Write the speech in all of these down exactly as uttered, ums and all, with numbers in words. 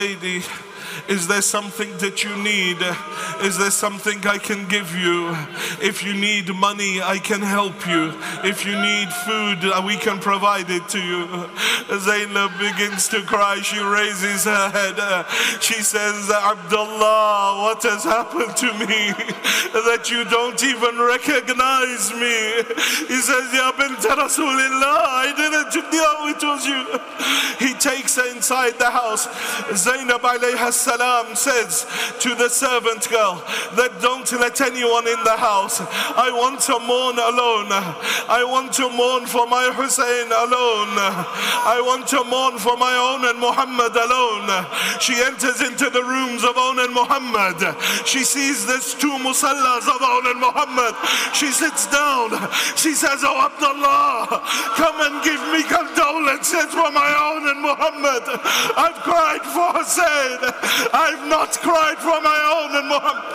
Lady, is there something that you need? Is there something I can give you? If you need money, I can help you. If you need food, we can provide it to you. Zainab begins to cry. She raises her head. She says, Abdullah, what has happened to me that you don't even recognize me? He says, Ya bint Rasulillah, I didn't know it was you. He takes her inside the house. Zainab alayha salam says to the servant girl that don't let anyone in the house. I want to mourn alone. I want to mourn for my Hussein alone. I want to mourn for my own and Muhammad alone. She enters into the rooms of own and Muhammad. She sees there's two musallas of own and Muhammad. She sits down. She says, oh Abdullah, come and give me condolences for my own and Muhammad. I've cried for Hussein. I've not cried for my own and Muhammad.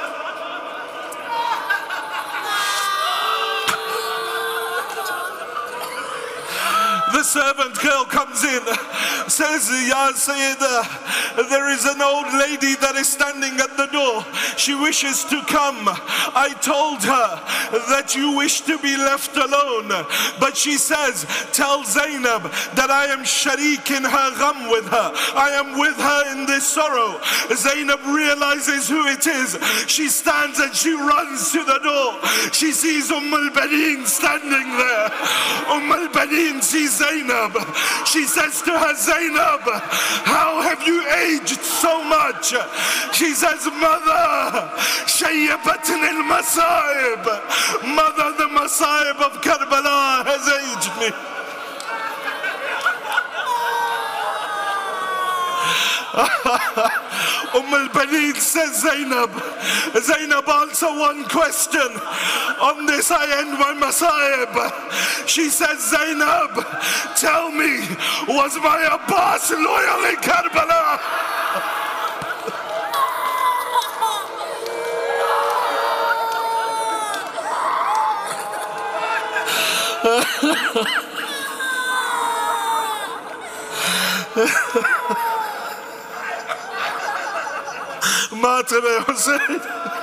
The servant girl comes in, says, Ya Sayyidah, there is an old lady that is standing at the door. She wishes to come. I told her that you wish to be left alone. But she says, tell Zainab that I am sharik in her gham with her. I am with her in this sorrow. Zainab realizes who it is. She stands and she runs to the door. She sees Umm al-Baneen standing there. Umm al-Baneen sees Zainab. She says to her, Zainab, how have you aged so much? She says, Mother, shayyabatni al-masaib. Mother, the masaib of Karbala has aged me. Umm al-Baneen says, Zainab, Zainab, answer one question. On this I end my masaib. She says, Zainab, tell me, was my Abbas loyal in Karbala? Matre Hussein.